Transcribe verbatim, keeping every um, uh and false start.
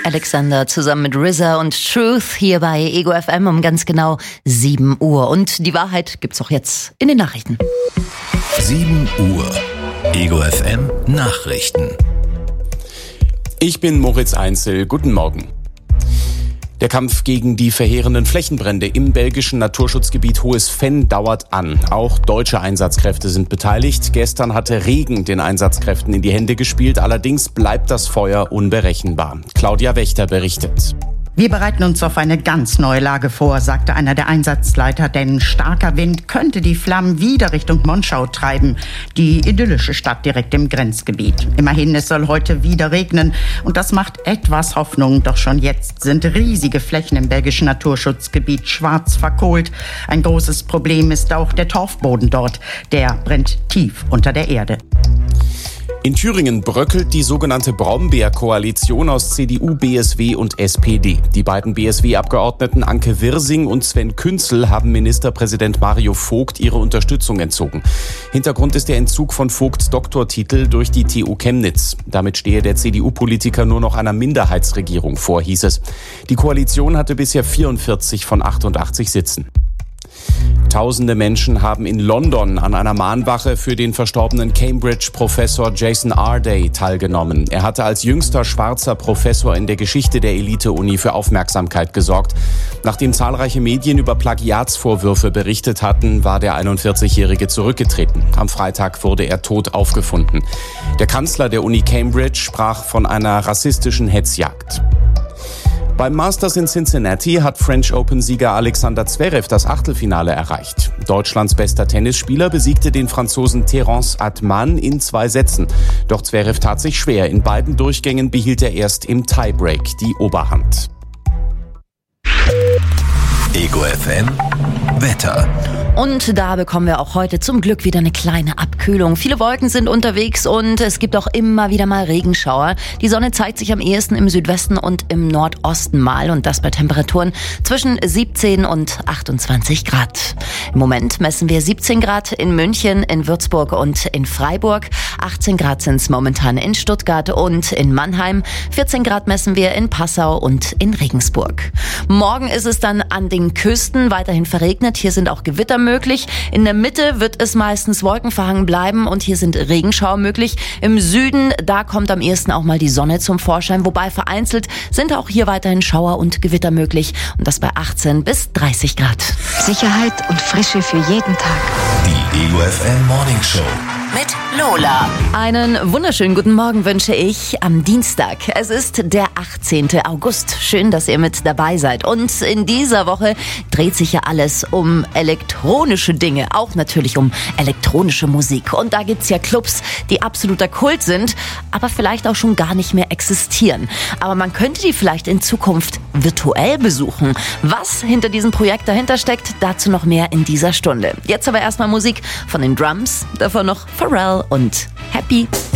Alexander zusammen mit R Z A und Truth hier bei Ego F M um ganz genau sieben Uhr. Und die Wahrheit gibt's auch jetzt in den Nachrichten. sieben Uhr. Ego F M Nachrichten. Ich bin Moritz Einzel. Guten Morgen. Der Kampf gegen die verheerenden Flächenbrände im belgischen Naturschutzgebiet Hohes Venn dauert an. Auch deutsche Einsatzkräfte sind beteiligt. Gestern hatte Regen den Einsatzkräften in die Hände gespielt. Allerdings bleibt das Feuer unberechenbar. Claudia Wächter berichtet. Wir bereiten uns auf eine ganz neue Lage vor, sagte einer der Einsatzleiter, denn starker Wind könnte die Flammen wieder Richtung Monschau treiben, die idyllische Stadt direkt im Grenzgebiet. Immerhin, es soll heute wieder regnen und das macht etwas Hoffnung, doch schon jetzt sind riesige Flächen im belgischen Naturschutzgebiet schwarz verkohlt. Ein großes Problem ist auch der Torfboden dort, der brennt tief unter der Erde. In Thüringen bröckelt die sogenannte Brombeer-Koalition aus C D U, B S W und S P D. Die beiden B S W-Abgeordneten Anke Wirsing und Sven Künzel haben Ministerpräsident Mario Vogt ihre Unterstützung entzogen. Hintergrund ist der Entzug von Vogts Doktortitel durch die T U Chemnitz. Damit stehe der C D U-Politiker nur noch einer Minderheitsregierung vor, hieß es. Die Koalition hatte bisher vierundvierzig von achtundachtzig Sitzen. Tausende Menschen haben in London an einer Mahnwache für den verstorbenen Cambridge-Professor Jason Arday teilgenommen. Er hatte als jüngster schwarzer Professor in der Geschichte der Elite-Uni für Aufmerksamkeit gesorgt. Nachdem zahlreiche Medien über Plagiatsvorwürfe berichtet hatten, war der einundvierzigjährige zurückgetreten. Am Freitag wurde er tot aufgefunden. Der Kanzler der Uni Cambridge sprach von einer rassistischen Hetzjagd. Beim Masters in Cincinnati hat French Open-Sieger Alexander Zverev das Achtelfinale erreicht. Deutschlands bester Tennisspieler besiegte den Franzosen Terence Atman in zwei Sätzen. Doch Zverev tat sich schwer. In beiden Durchgängen behielt er erst im Tiebreak die Oberhand. Ego F M Wetter. Und da bekommen wir auch heute zum Glück wieder eine kleine Abkühlung. Viele Wolken sind unterwegs und es gibt auch immer wieder mal Regenschauer. Die Sonne zeigt sich am ehesten im Südwesten und im Nordosten mal und das bei Temperaturen zwischen siebzehn und achtundzwanzig Grad. Im Moment messen wir siebzehn Grad in München, in Würzburg und in Freiburg. achtzehn Grad sind es momentan in Stuttgart und in Mannheim. vierzehn Grad messen wir in Passau und in Regensburg. Morgen ist es dann an den Küsten weiterhin verregnet. Hier sind auch Gewitter möglich. In der Mitte wird es meistens wolkenverhangen bleiben und hier sind Regenschauer möglich. Im Süden, da kommt am ehesten auch mal die Sonne zum Vorschein, wobei vereinzelt sind auch hier weiterhin Schauer und Gewitter möglich und das bei achtzehn bis dreißig Grad. Sicherheit und Frische für jeden Tag. Die Ego F M Morning Show. Mit Lola. Einen wunderschönen guten Morgen wünsche ich am Dienstag. Es ist der achtzehnten August. Schön, dass ihr mit dabei seid. Und in dieser Woche dreht sich ja alles um elektronische Dinge. Auch natürlich um elektronische Musik. Und da gibt's ja Clubs, die absoluter Kult sind, aber vielleicht auch schon gar nicht mehr existieren. Aber man könnte die vielleicht in Zukunft virtuell besuchen. Was hinter diesem Projekt dahinter steckt, dazu noch mehr in dieser Stunde. Jetzt aber erstmal Musik von den Drums, davon noch Pharrell und Happy.